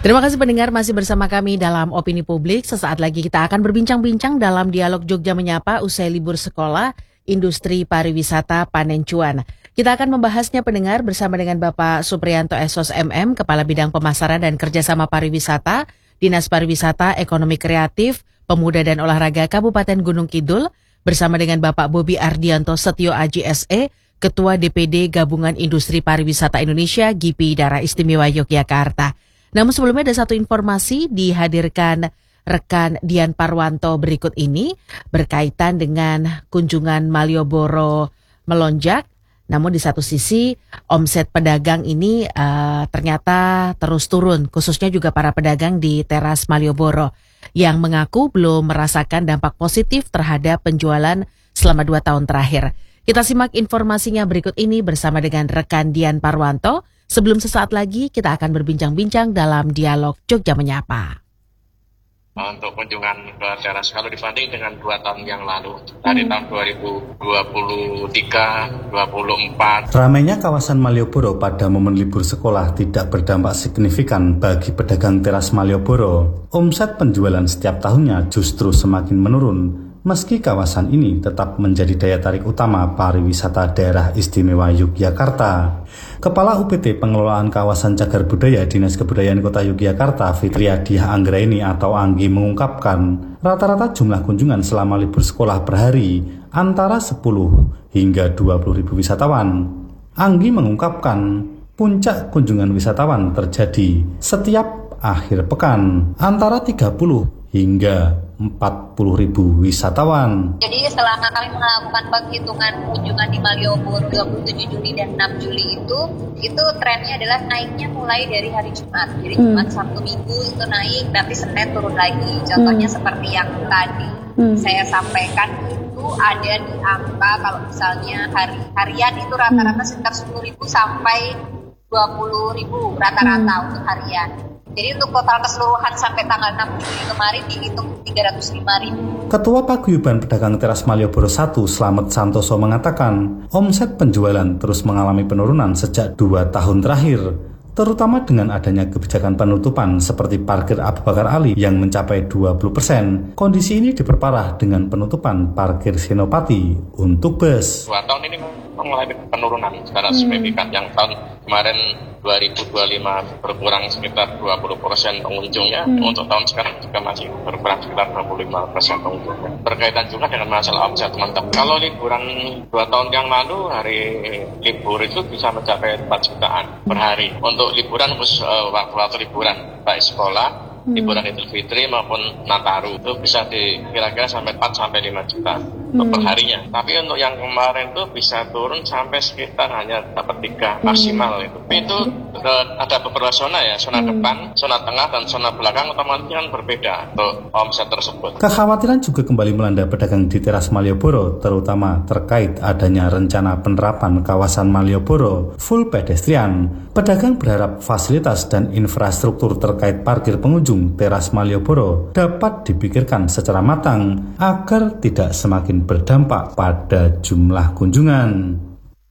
Terima kasih pendengar masih bersama kami dalam Opini Publik. Sesaat lagi kita akan berbincang-bincang dalam dialog Jogja Menyapa usai libur sekolah, industri pariwisata panen cuan. Kita akan membahasnya pendengar bersama dengan Bapak Supriyanto Esos MM, Kepala Bidang Pemasaran dan Kerjasama Pariwisata, Dinas Pariwisata, Ekonomi Kreatif, Pemuda dan Olahraga Kabupaten Gunung Kidul, bersama dengan Bapak Bobi Ardianto Setio Aji SE, Ketua DPD Gabungan Industri Pariwisata Indonesia, GIPI Daerah Istimewa Yogyakarta. Namun sebelumnya ada satu informasi dihadirkan rekan Dian Parwanto berikut ini berkaitan dengan kunjungan Malioboro melonjak. Namun di satu sisi omset pedagang ini ternyata terus turun, khususnya juga para pedagang di teras Malioboro yang mengaku belum merasakan dampak positif terhadap penjualan selama 2 tahun terakhir. Kita simak informasinya berikut ini bersama dengan rekan Dian Parwanto. Sebelum sesaat lagi kita akan berbincang-bincang dalam dialog Jogja Menyapa. Untuk kunjungan ke teras kalau dibanding dengan 2 tahun yang lalu, dari tahun 2023, 2024. Ramainya kawasan Malioboro pada momen libur sekolah tidak berdampak signifikan bagi pedagang teras Malioboro. Omset penjualan setiap tahunnya justru semakin menurun. Meski kawasan ini tetap menjadi daya tarik utama pariwisata daerah istimewa Yogyakarta. Kepala UPT Pengelolaan Kawasan Cagar Budaya Dinas Kebudayaan Kota Yogyakarta, Fitriadiah Anggraini atau Anggi mengungkapkan, rata-rata jumlah kunjungan selama libur sekolah per hari antara 10 hingga 20 ribu wisatawan. Anggi mengungkapkan, puncak kunjungan wisatawan terjadi setiap akhir pekan antara 30 hingga 40 ribu wisatawan. Jadi selama kami melakukan penghitungan kunjungan di Malioboro 27 Juli dan 6 Juli itu trennya adalah naiknya mulai dari hari Jumat. Jadi Jumat, Sabtu, Minggu itu naik, tapi Senin turun lagi. Contohnya seperti yang tadi saya sampaikan itu ada di angka kalau misalnya harian itu rata-rata sekitar 10.000 sampai 20.000 rata-rata untuk harian. Jadi untuk total keseluruhan sampai tanggal 6 Juli kemarin dihitung 305.000. Ketua Paguyuban Pedagang Teras Malioboro 1, Slamet Santoso mengatakan, omset penjualan terus mengalami penurunan sejak 2 tahun terakhir, terutama dengan adanya kebijakan penutupan seperti parkir Abu Bakar Ali yang mencapai 20%. Kondisi ini diperparah dengan penutupan parkir Senopati untuk bus. 2 tahun ini mengalami penurunan secara signifikan. Yang tahun kemarin 2025 berkurang sekitar 20% pengunjungnya, untuk tahun sekarang juga masih berkurang sekitar 25% pengunjungnya. Berkaitan juga dengan masalah omset, teman-teman. Kalau liburan 2 tahun yang lalu, hari libur itu bisa mencapai 4 jutaan per hari. Untuk liburan khusus waktu-waktu liburan, baik sekolah, liburan Idul Fitri maupun Nataru, itu bisa kira-kira sampai 4-5 juta per harinya. Tapi untuk yang kemarin tuh bisa turun sampai sekitar hanya dapat 3 maksimal itu. Itu ada beberapa zona ya, zona depan, zona tengah, dan zona belakang otomatis kan berbeda untuk omset tersebut. Kekhawatiran juga kembali melanda pedagang di teras Malioboro, terutama terkait adanya rencana penerapan kawasan Malioboro full pedestrian. Pedagang berharap fasilitas dan infrastruktur terkait parkir pengunjung teras Malioboro dapat dipikirkan secara matang agar tidak semakin berdampak pada jumlah kunjungan.